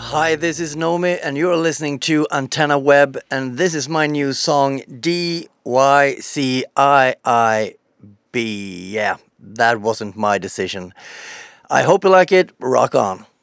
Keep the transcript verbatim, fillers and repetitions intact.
Hi, this is Nomi, and you're listening to Antenna Web, and this is my new song D Y C I I B. Yeah, that wasn't my decision. I hope you like it. Rock on.